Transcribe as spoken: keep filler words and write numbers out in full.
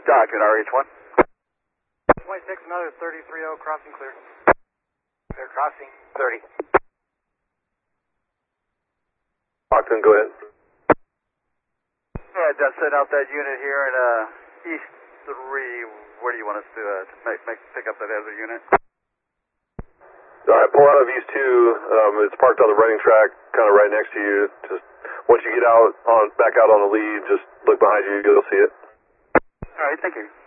Docket, R H one. twenty-six, another thirty-three oh, crossing clear. Clear crossing, thirty. Lockton, go ahead. Yeah, just send out that unit here at uh, East three. Where do you want us to, uh, to make, make, pick up that hazard unit? All right, pull out of East two. Um, it's parked on the running track, kind of right next to you. Just once you get out on back out on the lead, just look behind you. You'll see it. All right, thank you.